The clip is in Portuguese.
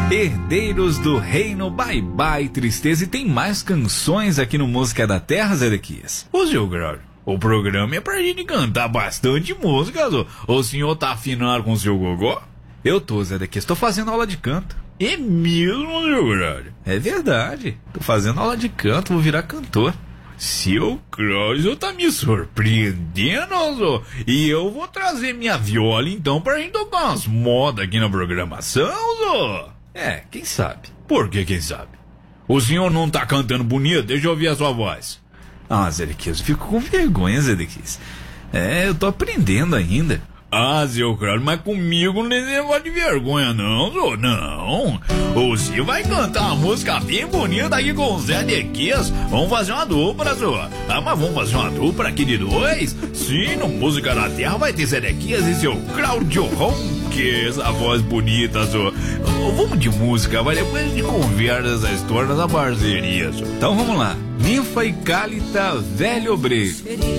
Herdeiros do Reino, Bye Bye Tristeza. E tem mais canções aqui no Música da Terra, Zedequias. Ô, seu Grau, o programa é pra gente cantar bastante música, o senhor tá afinando com o seu gogó? Eu tô, Zedequias, tô fazendo aula de canto. É mesmo, seu Grau? É verdade, tô fazendo aula de canto, vou virar cantor. Seu Cláudio tá me surpreendendo, Zô. E eu vou trazer minha viola então pra gente tocar umas modas aqui na programação, Zô. É, quem sabe? Por que quem sabe? O senhor não tá cantando bonito? Deixa eu ouvir a sua voz. Ah, Zedequias, eu fico com vergonha, Zedequias. É, eu tô aprendendo ainda. Ah, seu Cláudio, mas comigo não tem negócio de vergonha não, Zô, não. Você vai cantar uma música bem bonita aqui com o Zedequias. Vamos fazer uma dupla, Zô. Ah, mas vamos fazer uma dupla aqui de dois? Sim, no Música da Terra vai ter Zedequias e seu Cláudio Ronques, a voz bonita, Zô. Vamos de música, vai, depois a gente conversa essa história da parceria, Zô. Então vamos lá. Ninfa e Cálita, Velho Obreiro.